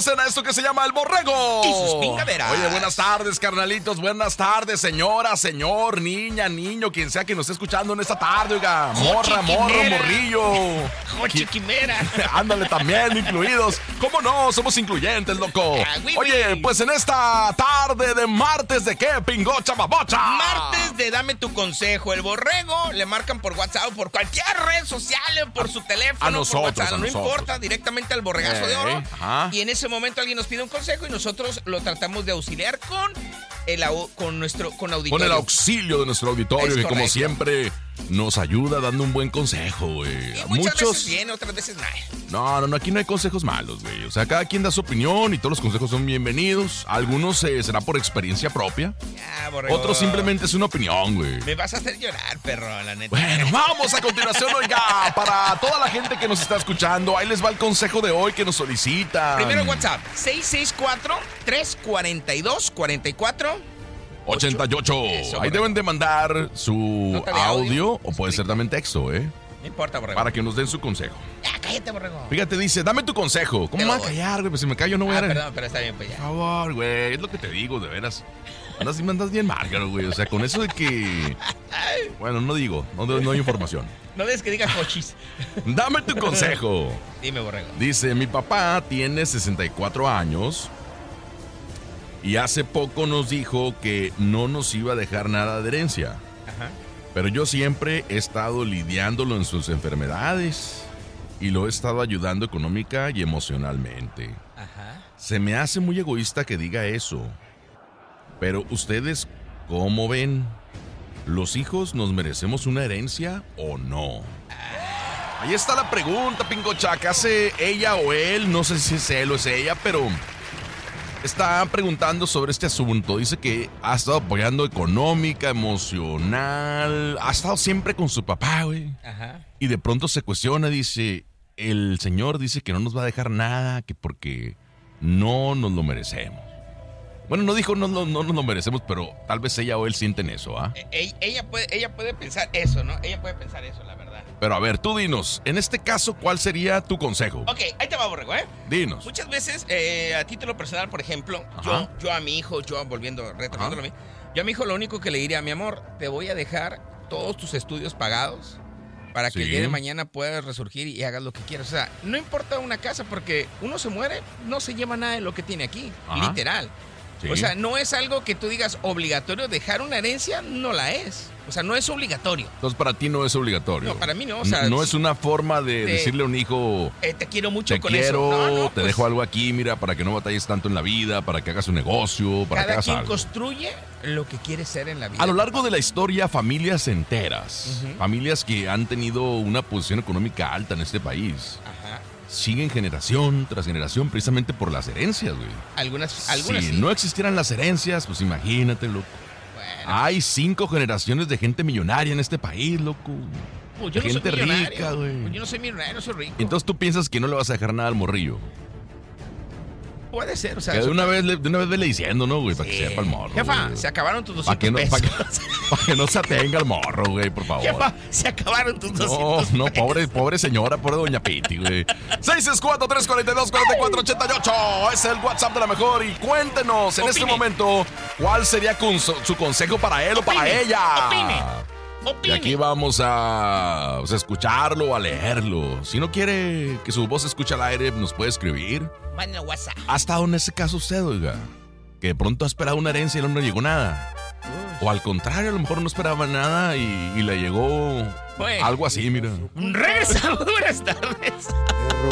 conocen a esto que se llama El Borrego. Y sus pingaderas. Oye, buenas tardes, carnalitos. Buenas tardes, señora, señor, niña, niño, quien sea que nos esté escuchando en esta tarde, oiga. Morra, morro, morrillo. Chiquimera. Ándale, también incluidos. ¿Cómo no? Somos incluyentes, loco. Oye, pues en esta tarde de martes, ¿de qué, pingocha babocha? Martes de Dame tu Consejo. El Borrego le marcan por WhatsApp, por cualquier red social, por su teléfono, a nosotros, por WhatsApp, a no nosotros. importa, directamente al Borregazo de Oro. Ajá. Y en ese momento alguien nos pide un consejo y nosotros lo tratamos de auxiliar con auditorio. Con el auxilio de nuestro auditorio, Es que como correcto. siempre nos ayuda dando un buen consejo, güey. Y muchas veces bien, otras veces no. No, aquí no hay consejos malos, güey. O sea, cada quien da su opinión y todos los consejos son bienvenidos. Algunos será por experiencia propia. Ya, Borrego. Otros simplemente es una opinión, güey. Me vas a hacer llorar, perro, la neta. Bueno, vamos a continuación, oiga. Para toda la gente que nos está escuchando, ahí les va el consejo de hoy que nos solicita. Primero WhatsApp, 664-342-44. 88. Eso, Ahí deben de mandar su Nota de audio audio. o puede ser también texto, ¿eh? No importa, Borrego. Para que nos den su consejo. Ya, cállate, Borrego. Fíjate, dice, dame tu consejo. ¿Cómo Te me lo voy a doy. callar, güey? Pues si me callo no voy a... Perdón, pero está bien, pues Por ya. favor, güey. Es lo que te digo, de veras. Me andas bien márgaro, güey. O sea, con eso de que... Bueno, no digo. No hay información. No ves que diga cochis. Dame tu consejo. Dime, Borrego. Dice, mi papá tiene 64 años y hace poco nos dijo que no nos iba a dejar nada de herencia. Ajá. Pero yo siempre he estado lidiándolo en sus enfermedades y lo he estado ayudando económica y emocionalmente. Ajá. Se me hace muy egoísta que diga eso. Pero ustedes, ¿cómo ven? ¿Los hijos nos merecemos una herencia o no? Ahí está la pregunta, pingocha. ¿Qué hace ella o él? No sé si es él o es ella, pero está preguntando sobre este asunto. Dice que ha estado apoyando económica, emocional. Ha estado siempre con su papá, güey. Ajá. Y de pronto se cuestiona, dice, el señor dice que no nos va a dejar nada, que porque no nos lo merecemos. Bueno, no dijo no nos lo merecemos, pero tal vez ella o él sienten eso, ¿ah? Ella puede pensar eso, ¿no? Ella puede pensar eso, la verdad. Pero a ver, tú dinos, en este caso, ¿cuál sería tu consejo? Ok, ahí te va, Borrego, ¿eh? Dinos. Muchas veces, a título personal, por ejemplo, Ajá. yo a mi hijo, retornándolo a mí, yo a mi hijo lo único que le diría, mi amor, te voy a dejar todos tus estudios pagados para que Sí. el día de mañana puedas resurgir y hagas lo que quieras. O sea, no importa una casa, porque uno se muere, no se lleva nada de lo que tiene aquí, Ajá. literal. Sí. O sea, no es algo que tú digas obligatorio dejar una herencia, no la es. O sea, no es obligatorio. Entonces para ti no es obligatorio. No, para mí no, o sea, no es una forma de de- decirle a un hijo, Te quiero mucho te con quiero, eso. No, te pues, dejo algo aquí, mira, para que no batalles tanto en la vida, para que hagas un negocio, para que cada hagas quien algo. construye lo que quiere ser en la vida. A lo largo de la historia, familias enteras, Ujú. familias que han tenido una posición económica alta en este país, Ajá. siguen generación tras generación precisamente por las herencias, güey. Algunas Si sí. no existieran las herencias, pues imagínate, loco. Bueno, Hay 5 generaciones de gente millonaria en este país, loco. pues yo no gente soy millonario. rica, güey. Pues yo no soy millonario, soy rico. Entonces tú piensas que no le vas a dejar nada al morrillo. Puede ser, o sea. Que de eso- una vez vele diciendo, ¿no, güey? Para Sí. que sepa el morro. Jefa, güey. se acabaron tus Para 200 que, no, pesos. pa' que no se atenga el morro, güey, por favor. Jefa, se acabaron tus 200 No, pesos. pobre señora, pobre doña Piti, güey. 664-342-4488. Es el WhatsApp de la mejor. Y cuéntenos en este Opine. momento cuál sería su consejo para él o para Opine. ella. Opine. Y Opine. aquí vamos a escucharlo o a leerlo. Si no quiere que su voz se escuche al aire, nos puede escribir. Manda WhatsApp. ¿Ha estado en ese caso usted, oiga? Que de pronto ha esperado una herencia y no le llegó nada. O al contrario, a lo mejor no esperaba nada y le llegó Pues. algo así, mira. Regresamos. Buenas tardes.